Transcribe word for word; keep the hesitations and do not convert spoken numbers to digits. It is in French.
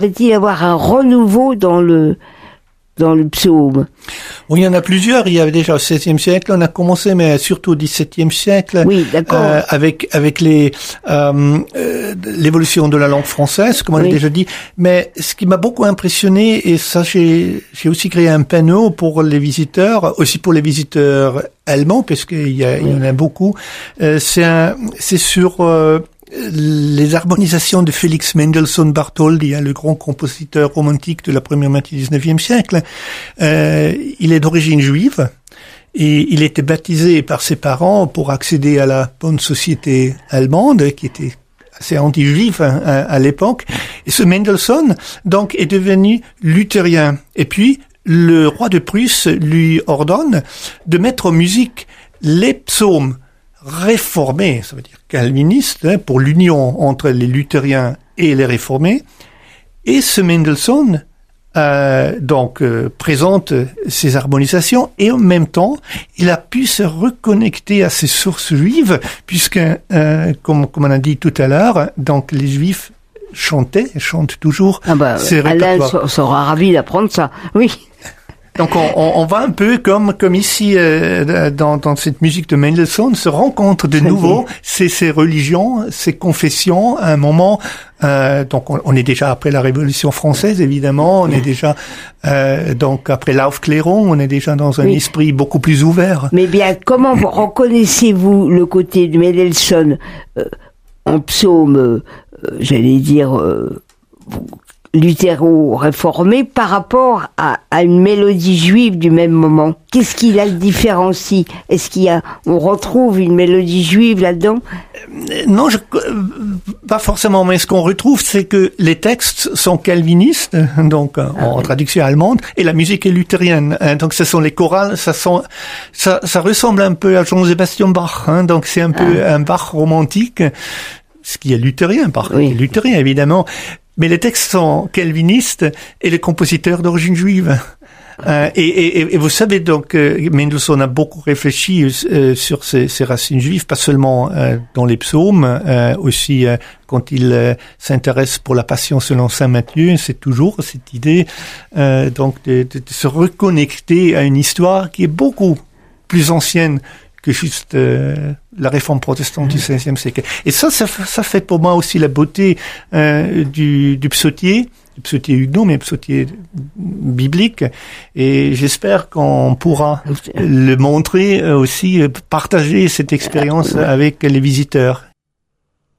Va-t-il y avoir un renouveau dans le dans le psaume? Oui, il y en a plusieurs. Il y avait déjà au seizième siècle, on a commencé, mais surtout au dix-septième siècle, oui, d'accord. Euh, avec avec les euh, euh, l'évolution de la langue française, comme on oui. l'a déjà dit. Mais ce qui m'a beaucoup impressionné, et ça, j'ai j'ai aussi créé un panneau pour les visiteurs, aussi pour les visiteurs allemands, parce qu'il y, a, oui. il y en a beaucoup. Euh, c'est un, c'est sur euh, les harmonisations de Félix Mendelssohn Bartholdy, hein, le grand compositeur romantique de la première moitié du dix-neuvième siècle. Euh, il est d'origine juive et il était baptisé par ses parents pour accéder à la bonne société allemande, qui était assez anti-juif hein, à, à l'époque. Et ce Mendelssohn, donc, est devenu luthérien. Et puis, le roi de Prusse lui ordonne de mettre en musique les psaumes réformés, ça veut dire calvinistes, hein, pour l'union entre les luthériens et les réformés. Et ce Mendelssohn euh, donc euh, présente ces harmonisations et en même temps, il a pu se reconnecter à ses sources juives, puisque, euh, comme, comme on a dit tout à l'heure, donc les Juifs chantaient, chantent toujours ah bah, ces répertoires. Alain sera ravi d'apprendre ça, oui. Donc on, on, on va un peu comme comme ici euh, dans, dans cette musique de Mendelssohn se rencontrent de nouveau ces, ces religions, ces confessions à un moment. Euh, donc on, on est déjà après la Révolution française évidemment, on est déjà euh, donc après l'Aufklärung, on est déjà dans un oui. esprit beaucoup plus ouvert. Mais bien comment reconnaissez-vous le côté de Mendelssohn euh, en psaume, euh, j'allais dire euh, luthéro-réformé par rapport à, à une mélodie juive du même moment? Qu'est-ce qui la différencie? Est-ce qu'il y a, on retrouve une mélodie juive là-dedans? euh, Non, je, pas forcément, mais ce qu'on retrouve, c'est que les textes sont calvinistes, donc ah, en oui. traduction allemande, et la musique est luthérienne. Hein, donc ce sont les chorales, ça, sont, ça, ça ressemble un peu à Jean-Sébastien Bach, hein, donc c'est un peu ah. un Bach romantique, ce qui est luthérien, par oui. luthérien évidemment. Mais les textes sont calvinistes et les compositeurs d'origine juive. Euh, et, et, et vous savez donc, euh, Mendelssohn a beaucoup réfléchi euh, sur ses, ses racines juives, pas seulement euh, dans les psaumes, euh, aussi euh, quand il euh, s'intéresse pour la Passion selon saint Matthieu, c'est toujours cette idée euh, donc de, de, de se reconnecter à une histoire qui est beaucoup plus ancienne que juste euh, la réforme protestante du seizième siècle. Et ça, ça, ça fait pour moi aussi la beauté euh, du, du psautier, du psautier huguenot, mais psautier biblique. Et j'espère qu'on pourra le montrer aussi, partager cette expérience avec les visiteurs.